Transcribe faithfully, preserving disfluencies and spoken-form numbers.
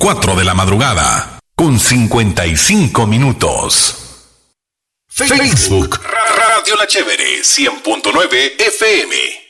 cuatro de la madrugada, con cincuenta y cinco minutos. Facebook Radio La Chévere cien punto nueve F M.